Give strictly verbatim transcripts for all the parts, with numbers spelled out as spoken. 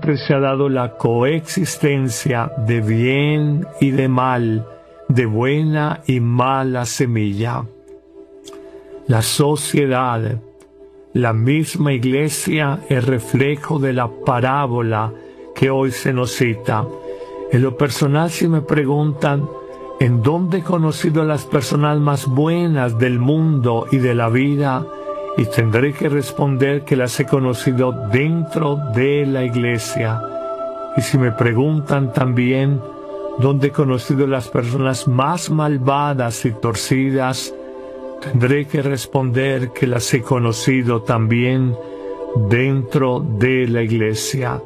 siempre se ha dado la coexistencia de bien y de mal, de buena y mala semilla. La sociedad, la misma iglesia, es reflejo de la parábola que hoy se nos cita. En lo personal, si me preguntan en dónde he conocido a las personas más buenas del mundo y de la vida, y tendré que responder que las he conocido dentro de la iglesia. Y si me preguntan también dónde he conocido a las personas más malvadas y torcidas, tendré que responder que las he conocido también dentro de la iglesia.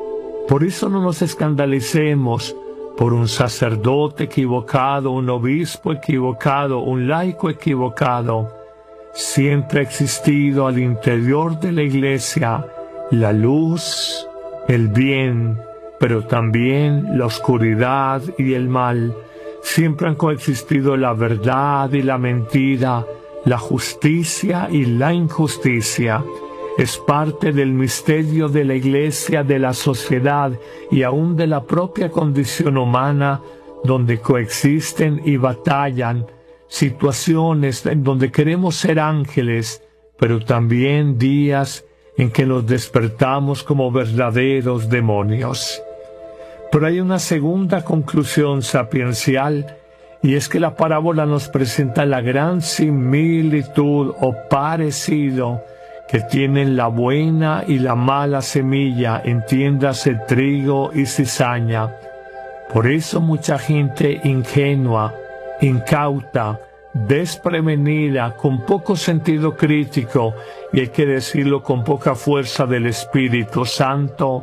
Por eso no nos escandalicemos por un sacerdote equivocado, un obispo equivocado, un laico equivocado. Siempre ha existido al interior de la iglesia la luz, el bien, pero también la oscuridad y el mal. Siempre han coexistido la verdad y la mentira, la justicia y la injusticia. Es parte del misterio de la iglesia, de la sociedad y aún de la propia condición humana, donde coexisten y batallan situaciones en donde queremos ser ángeles, pero también días en que nos despertamos como verdaderos demonios. Pero hay una segunda conclusión sapiencial, y es que la parábola nos presenta la gran similitud o parecido que tienen la buena y la mala semilla, entiéndase trigo y cizaña. Por eso mucha gente ingenua, incauta, desprevenida, con poco sentido crítico, y hay que decirlo con poca fuerza del Espíritu Santo,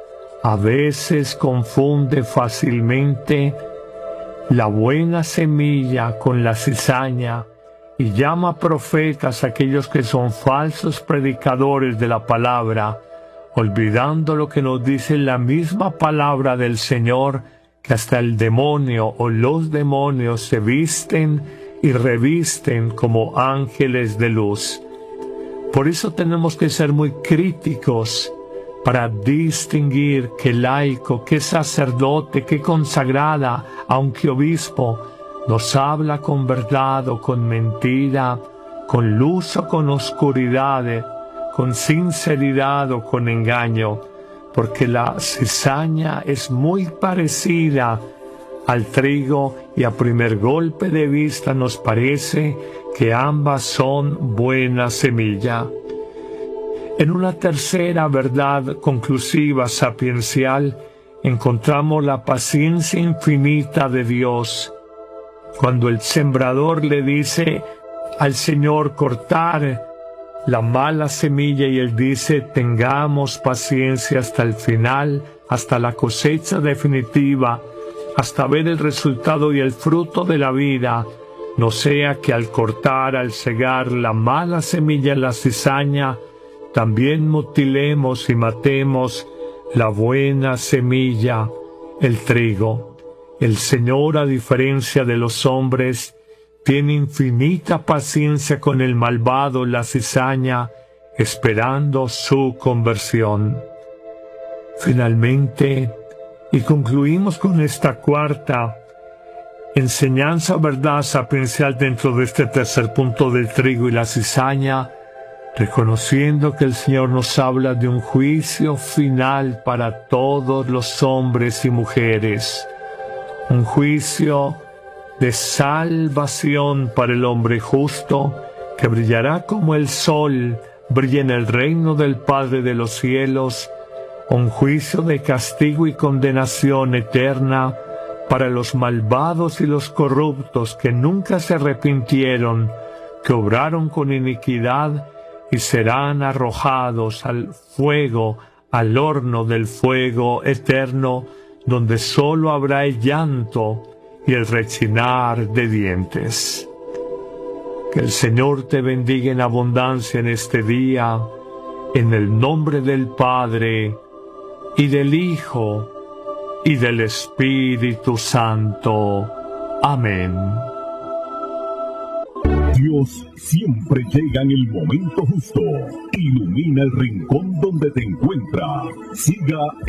a veces confunde fácilmente la buena semilla con la cizaña y llama profetas a aquellos que son falsos predicadores de la palabra, olvidando lo que nos dice la misma palabra del Señor, que hasta el demonio o los demonios se visten y revisten como ángeles de luz. Por eso tenemos que ser muy críticos para distinguir qué laico, qué sacerdote, qué consagrada, aunque obispo, nos habla con verdad o con mentira, con luz o con oscuridad, con sinceridad o con engaño, porque la cizaña es muy parecida al trigo y a primer golpe de vista nos parece que ambas son buena semilla. En una tercera verdad conclusiva sapiencial encontramos la paciencia infinita de Dios. Cuando el sembrador le dice al Señor cortar la mala semilla y Él dice tengamos paciencia hasta el final, hasta la cosecha definitiva, hasta ver el resultado y el fruto de la vida, no sea que al cortar, al cegar la mala semilla en la cizaña, también mutilemos y matemos la buena semilla, el trigo. El Señor, a diferencia de los hombres, tiene infinita paciencia con el malvado, la cizaña, esperando su conversión. Finalmente, y concluimos con esta cuarta enseñanza, verdad sapiencial dentro de este tercer punto del trigo y la cizaña, reconociendo que el Señor nos habla de un juicio final para todos los hombres y mujeres, un juicio de salvación para el hombre justo, que brillará como el sol brilla en el reino del Padre de los cielos, un juicio de castigo y condenación eterna para los malvados y los corruptos que nunca se arrepintieron, que obraron con iniquidad y serán arrojados al fuego, al horno del fuego eterno, donde sólo habrá el llanto y el rechinar de dientes. Que el Señor te bendiga en abundancia en este día, en el nombre del Padre, y del Hijo, y del Espíritu Santo. Amén. Dios siempre llega en el momento justo. Ilumina el rincón donde te encuentras. Siga